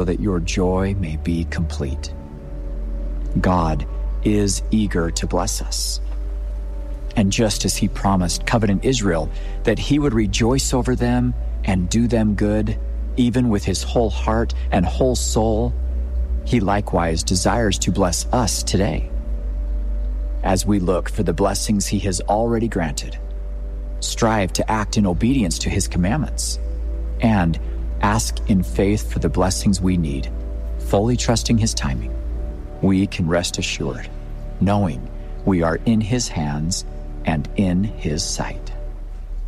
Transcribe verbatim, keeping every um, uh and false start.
that your joy may be complete. God is eager to bless us. And just as he promised covenant Israel that he would rejoice over them and do them good, even with his whole heart and whole soul, he likewise desires to bless us today. As we look for the blessings he has already granted, strive to act in obedience to his commandments, and ask in faith for the blessings we need, fully trusting his timing, we can rest assured, knowing we are in his hands and in his sight.